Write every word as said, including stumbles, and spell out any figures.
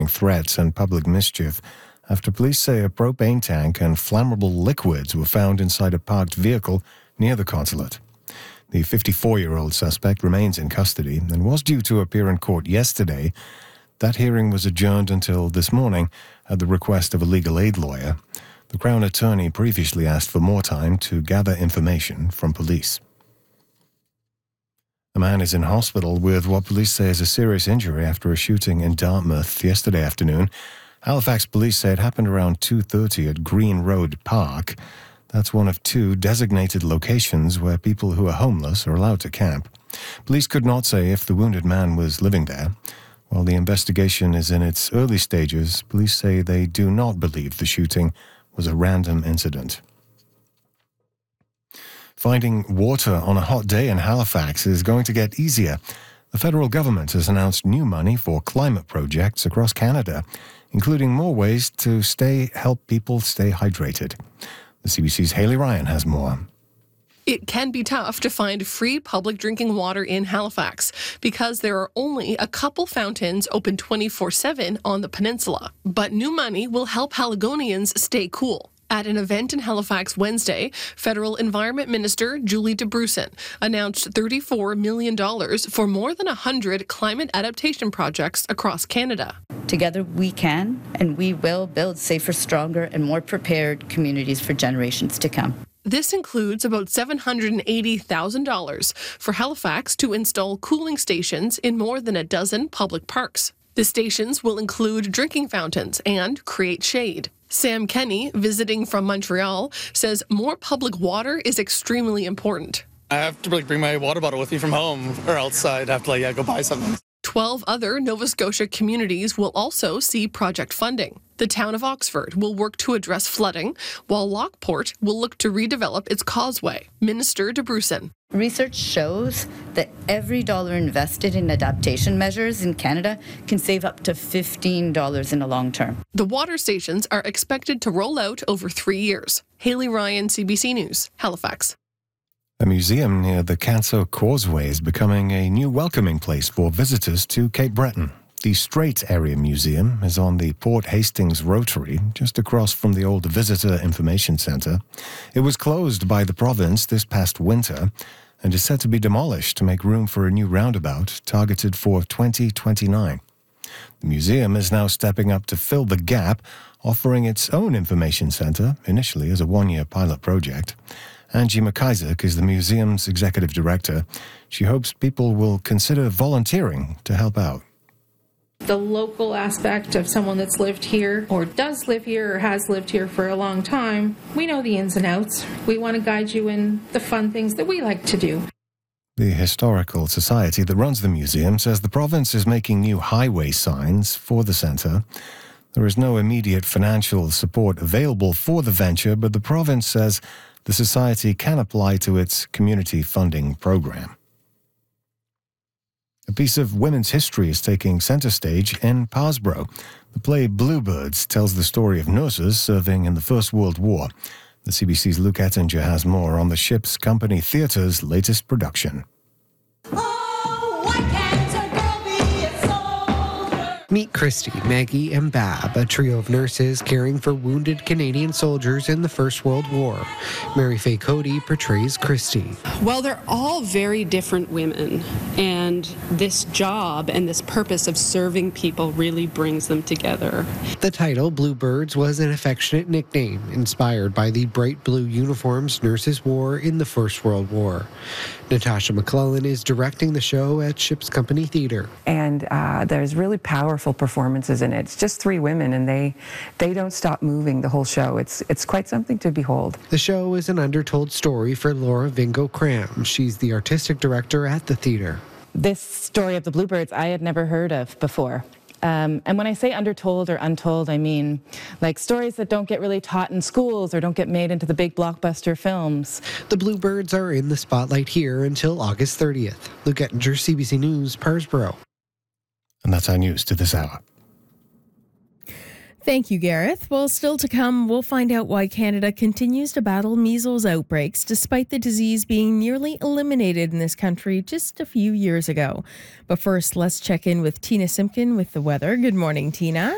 threats and public mischief after police say a propane tank and flammable liquids were found inside a parked vehicle near the consulate. The fifty-four-year-old suspect remains in custody and was due to appear in court yesterday. That hearing was adjourned until this morning at the request of a legal aid lawyer. The Crown Attorney previously asked for more time to gather information from police. A man is in hospital with what police say is a serious injury after a shooting in Dartmouth yesterday afternoon. Halifax police say it happened around two thirty at Green Road Park. That's one of two designated locations where people who are homeless are allowed to camp. Police could not say if the wounded man was living there. While the investigation is in its early stages, police say they do not believe the shooting was a random incident. Finding water on a hot day in Halifax is going to get easier. The federal government has announced new money for climate projects across Canada, including more ways to stay help people stay hydrated. The C B C's Hayley Ryan has more. It can be tough to find free public drinking water in Halifax because there are only a couple fountains open twenty-four seven on the peninsula. But new money will help Haligonians stay cool. At an event in Halifax Wednesday, Federal Environment Minister Julie DeBrusen announced thirty-four million dollars for more than one hundred climate adaptation projects across Canada. Together we can and we will build safer, stronger, and more prepared communities for generations to come. This includes about seven hundred eighty thousand dollars for Halifax to install cooling stations in more than a dozen public parks. The stations will include drinking fountains and create shade. Sam Kenny, visiting from Montreal, says more public water is extremely important. I have to like bring my water bottle with me from home, or else I'd have to like yeah, go buy something. Twelve other Nova Scotia communities will also see project funding. The town of Oxford will work to address flooding, while Lockport will look to redevelop its causeway. Minister DeBrusen. Research shows that every dollar invested in adaptation measures in Canada can save up to fifteen dollars in the long term. The water stations are expected to roll out over three years. Hayley Ryan, C B C News, Halifax. A museum near the Canso Causeway is becoming a new welcoming place for visitors to Cape Breton. The Strait Area Museum is on the Port Hastings Rotary, just across from the old Visitor Information Centre. It was closed by the province this past winter and is set to be demolished to make room for a new roundabout targeted for twenty twenty-nine. The museum is now stepping up to fill the gap, offering its own information centre, initially as a one-year pilot project. Angie McIsaac is the museum's executive director. She hopes people will consider volunteering to help out. The local aspect of someone that's lived here or does live here or has lived here for a long time, we know the ins and outs. We want to guide you in the fun things that we like to do. The Historical Society that runs the museum says the province is making new highway signs for the centre. There is no immediate financial support available for the venture, but the province says the society can apply to its community funding program. A piece of women's history is taking center stage in Parsbro. The play Bluebirds tells the story of nurses serving in the First World War. The C B C's Luke Ettinger has more on the Ship's Company Theatre's latest production. Oh, why can't a girl be a soldier? Meet Christy, Maggie, and Bab, a trio of nurses caring for wounded Canadian soldiers in the First World War. Mary Faye Cody portrays Christy. Well, they're all very different women, and this job and this purpose of serving people really brings them together. The title, Bluebirds, was an affectionate nickname inspired by the bright blue uniforms nurses wore in the First World War. Natasha McClellan is directing the show at Ship's Company Theatre. And uh, there's really powerful performances in it. It's just three women, and they they don't stop moving the whole show. It's it's quite something to behold. The show is an undertold story for Laura Vingo Cram. She's the artistic director at the theatre. This story of the Bluebirds I had never heard of before. Um, and when I say undertold or untold, I mean like stories that don't get really taught in schools or don't get made into the big blockbuster films. The Bluebirds are in the spotlight here until August thirtieth. Luke Ettinger, C B C News, Parsbro. And that's our news to this hour. Thank you, Gareth. Well, still to come, we'll find out why Canada continues to battle measles outbreaks despite the disease being nearly eliminated in this country just a few years ago. But first, let's check in with Tina Simpkin with the weather. Good morning, Tina.